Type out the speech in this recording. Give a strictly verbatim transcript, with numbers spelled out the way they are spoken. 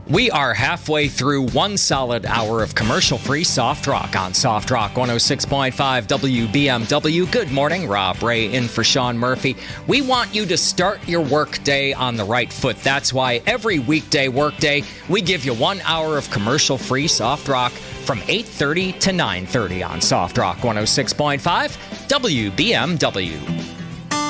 We are halfway through one solid hour of commercial-free soft rock on Soft Rock one oh six point five W B M W. Good morning, Rob Ray in for Sean Murphy. We want you to start your work day on the right foot. That's why every weekday workday, we give you one hour of commercial-free soft rock from eight thirty to nine thirty on Soft Rock one oh six point five W B M W.